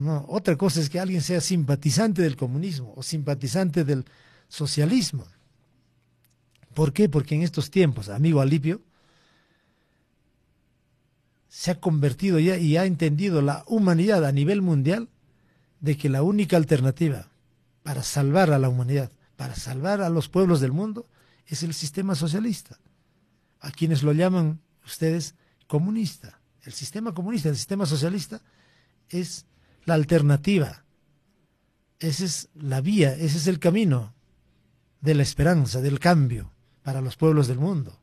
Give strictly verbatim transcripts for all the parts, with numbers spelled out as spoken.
No, otra cosa es que alguien sea simpatizante del comunismo o simpatizante del socialismo. ¿Por qué? Porque en estos tiempos, amigo Alipio, se ha convertido ya y ha entendido la humanidad a nivel mundial de que la única alternativa para salvar a la humanidad, para salvar a los pueblos del mundo, es el sistema socialista. A quienes lo llaman ustedes comunista. El sistema comunista, el sistema socialista es la alternativa. Esa es la vía, ese es el camino de la esperanza, del cambio para los pueblos del mundo.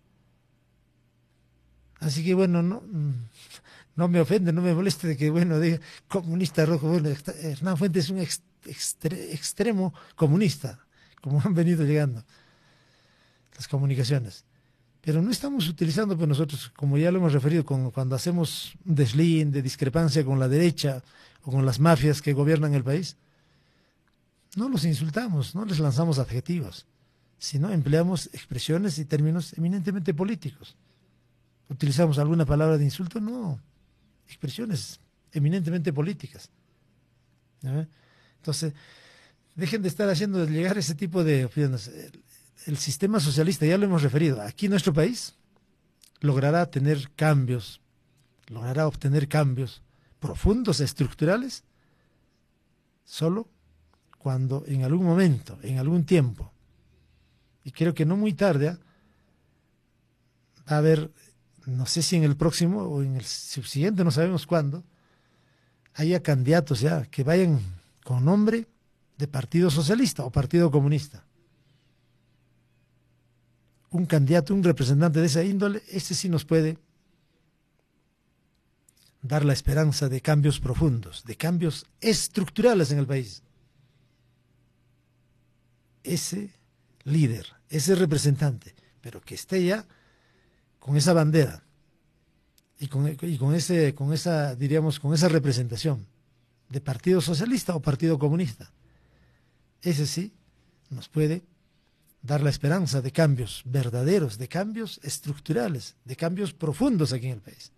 Así que bueno, no, no me ofende, no me moleste de que, bueno, diga comunista rojo. Bueno, Hernán Fuentes es un ex, extre, extremo comunista, como han venido llegando las comunicaciones. Pero no estamos utilizando, pues nosotros, como ya lo hemos referido, con, cuando hacemos un deslinde, de discrepancia con la derecha o con las mafias que gobiernan el país, no los insultamos, no les lanzamos adjetivos, sino empleamos expresiones y términos eminentemente políticos. ¿Utilizamos alguna palabra de insulto? No, expresiones eminentemente políticas. ¿No? Entonces, dejen de estar haciendo llegar ese tipo de opiniones. El, el sistema socialista, ya lo hemos referido, aquí en nuestro país logrará tener cambios, logrará obtener cambios profundos, estructurales, solo cuando en algún momento, en algún tiempo, y creo que no muy tarde, ¿eh? va a haber, no sé si en el próximo o en el subsiguiente, no sabemos cuándo, haya candidatos ya que vayan con nombre de Partido Socialista o Partido Comunista. Un candidato, un representante de esa índole, ese sí nos puede dar la esperanza de cambios profundos, de cambios estructurales en el país. Ese líder, ese representante, pero que esté ya con esa bandera y con, y con ese, con esa, diríamos, con esa representación de Partido Socialista o Partido Comunista, ese sí nos puede dar la esperanza de cambios verdaderos, de cambios estructurales, de cambios profundos aquí en el país.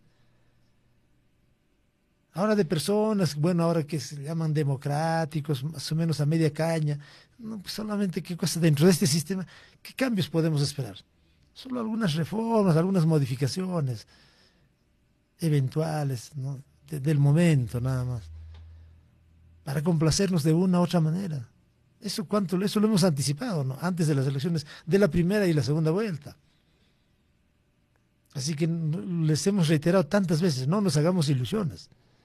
Ahora de personas, bueno, ahora que se llaman democráticos, más o menos a media caña, no, pues solamente qué cosa dentro de este sistema, ¿qué cambios podemos esperar? Solo algunas reformas, algunas modificaciones eventuales, ¿no? de, del momento nada más, para complacernos de una u otra manera. Eso, cuánto, eso lo hemos anticipado, ¿no? Antes de las elecciones de la primera y la segunda vuelta. Así que les hemos reiterado tantas veces, no nos hagamos ilusiones.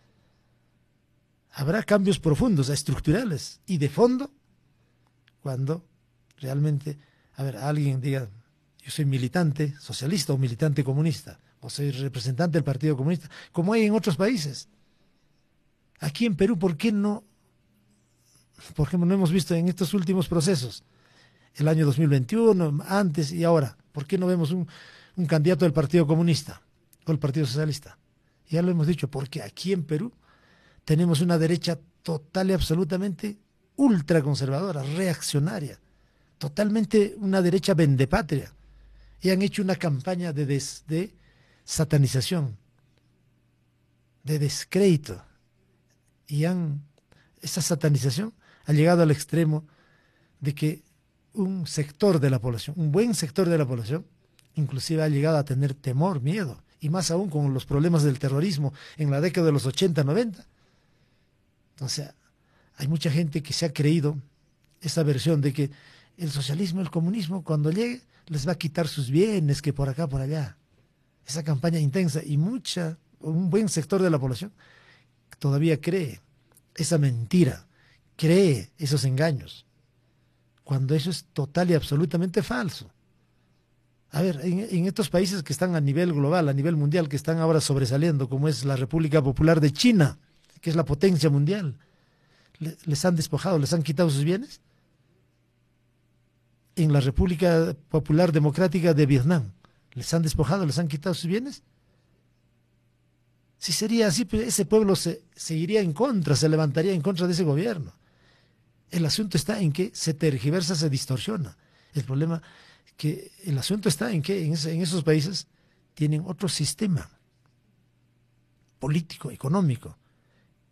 Habrá cambios profundos, estructurales y de fondo, cuando realmente, a ver, alguien diga, yo soy militante socialista o militante comunista, o soy representante del Partido Comunista, como hay en otros países. Aquí en Perú, ¿por qué no? Por ejemplo, no hemos visto en estos últimos procesos, el año dos mil veintiuno, antes y ahora, ¿por qué no vemos un, un candidato del Partido Comunista o el Partido Socialista? Ya lo hemos dicho, porque aquí en Perú tenemos una derecha total y absolutamente ultraconservadora, reaccionaria, totalmente una derecha vendepatria. Y han hecho una campaña de, des, de satanización, de descrédito. Y han, esa satanización ha llegado al extremo de que un sector de la población, un buen sector de la población, inclusive ha llegado a tener temor, miedo, y más aún con los problemas del terrorismo en la década de los ochenta, noventa. O sea, hay mucha gente que se ha creído esa versión de que el socialismo, el comunismo, cuando llegue, les va a quitar sus bienes, que por acá, por allá. Esa campaña intensa, y mucha, un buen sector de la población todavía cree esa mentira, cree esos engaños, cuando eso es total y absolutamente falso. A ver, en, en estos países que están a nivel global, a nivel mundial, que están ahora sobresaliendo, como es la República Popular de China, que es la potencia mundial, les han despojado, les han quitado sus bienes. En la República Popular Democrática de Vietnam, les han despojado, les han quitado sus bienes. Si sería así, pues ese pueblo se, se iría en contra, se levantaría en contra de ese gobierno. El asunto está en que se tergiversa, se distorsiona. El problema, que el asunto está en que en, ese, en esos países tienen otro sistema político, económico,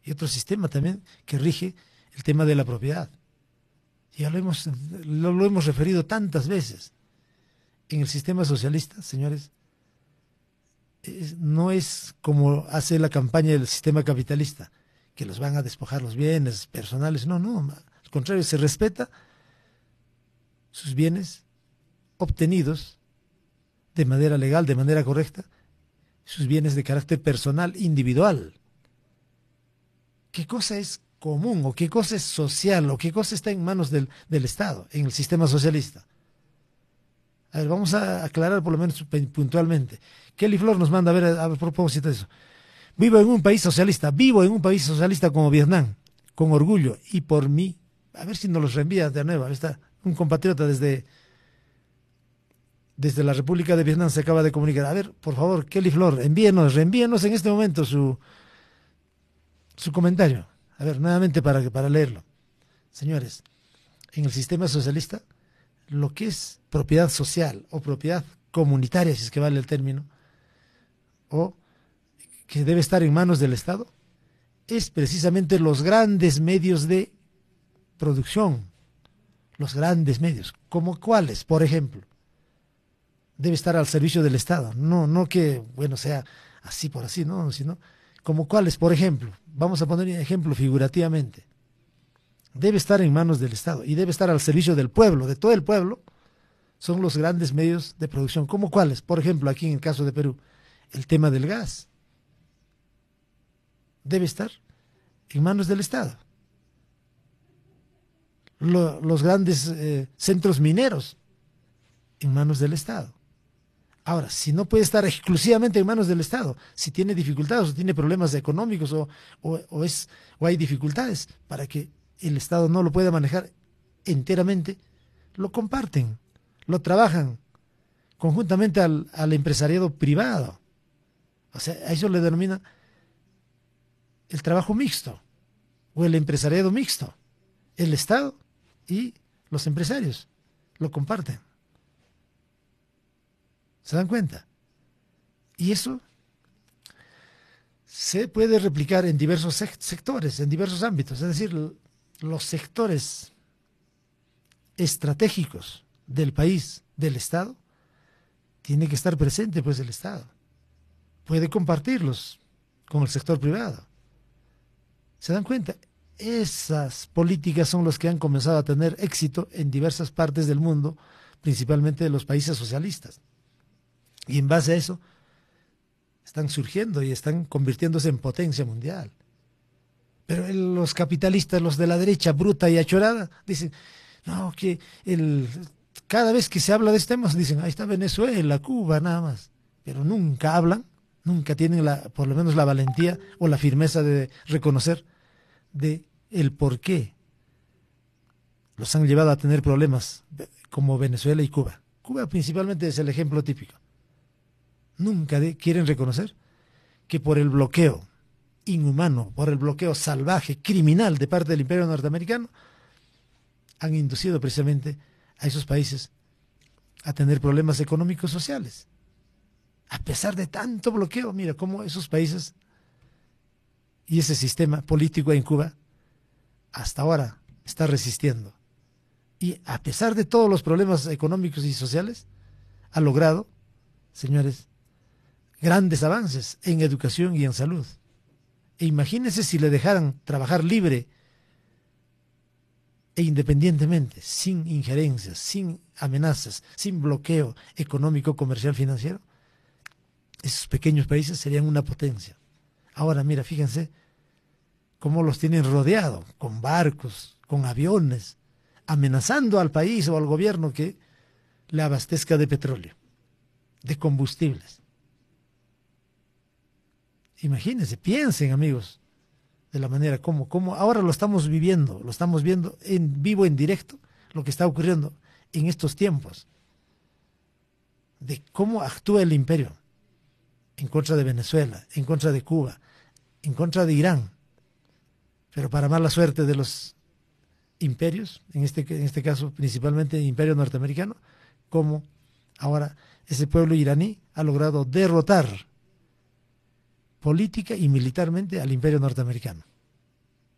y otro sistema también que rige el tema de la propiedad. Ya lo hemos, lo, lo hemos referido tantas veces. En el sistema socialista, señores, es, no es como hace la campaña del sistema capitalista, que los van a despojar los bienes personales. No, no, al contrario, se respeta sus bienes obtenidos de manera legal, de manera correcta, sus bienes de carácter personal, individual. ¿Qué cosa es común o qué cosa es social o qué cosa está en manos del, del Estado en el sistema socialista? A ver, vamos a aclarar por lo menos puntualmente. Kelly Flor nos manda a ver a, a propósito de eso. Vivo en un país socialista, vivo en un país socialista como Vietnam, con orgullo y por mí. A ver si nos los reenvía de nuevo. Ahí está un compatriota desde, desde la República de Vietnam se acaba de comunicar. A ver, por favor, Kelly Flor, envíenos, reenvíenos en este momento su, su comentario. A ver, nuevamente para, para leerlo. Señores, en el sistema socialista, lo que es propiedad social o propiedad comunitaria, si es que vale el término, o que debe estar en manos del Estado, es precisamente los grandes medios de producción, los grandes medios, como cuáles, por ejemplo, debe estar al servicio del Estado, no, no que, bueno, sea así por así, no, sino como cuáles, por ejemplo, vamos a poner un ejemplo figurativamente, debe estar en manos del Estado y debe estar al servicio del pueblo, de todo el pueblo, son los grandes medios de producción, como cuáles, por ejemplo, aquí en el caso de Perú, el tema del gas, debe estar en manos del Estado. Lo, los grandes eh, centros mineros en manos del Estado. Ahora, si no puede estar exclusivamente en manos del Estado, si tiene dificultades o tiene problemas económicos o, o, o, es, o hay dificultades para que el Estado no lo pueda manejar enteramente, lo comparten, lo trabajan conjuntamente al, al empresariado privado. O sea, a eso le denomina el trabajo mixto o el empresariado mixto. El Estado y los empresarios lo comparten. ¿Se dan cuenta? Y eso se puede replicar en diversos sectores, en diversos ámbitos. Es decir, los sectores estratégicos del país, del Estado, tiene que estar presente pues el Estado. Puede compartirlos con el sector privado. ¿Se dan cuenta? Esas políticas son las que han comenzado a tener éxito en diversas partes del mundo, principalmente de los países socialistas. Y en base a eso, están surgiendo y están convirtiéndose en potencia mundial. Pero los capitalistas, los de la derecha bruta y achorada, dicen, no, que el, cada vez que se habla de este tema, dicen, ahí está Venezuela, Cuba, nada más. Pero nunca hablan, nunca tienen la, por lo menos la valentía o la firmeza de reconocer de el por qué los han llevado a tener problemas como Venezuela y Cuba. Cuba principalmente es el ejemplo típico. Nunca de, quieren reconocer que por el bloqueo inhumano, por el bloqueo salvaje, criminal de parte del imperio norteamericano, han inducido precisamente a esos países a tener problemas económicos sociales. A pesar de tanto bloqueo, mira cómo esos países y ese sistema político en Cuba hasta ahora está resistiendo. Y a pesar de todos los problemas económicos y sociales, ha logrado, señores, grandes avances en educación y en salud. E imagínense si le dejaran trabajar libre e independientemente, sin injerencias, sin amenazas, sin bloqueo económico, comercial, financiero, esos pequeños países serían una potencia. Ahora, mira, fíjense cómo los tienen rodeado, con barcos, con aviones, amenazando al país o al gobierno que le abastezca de petróleo, de combustibles. Imagínense, piensen, amigos, de la manera como, como ahora lo estamos viviendo, lo estamos viendo en vivo, en directo, lo que está ocurriendo en estos tiempos, de cómo actúa el imperio en contra de Venezuela, en contra de Cuba, en contra de Irán, pero para mala suerte de los imperios, en este, en este caso principalmente el imperio norteamericano, como ahora ese pueblo iraní ha logrado derrotar política y militarmente al imperio norteamericano.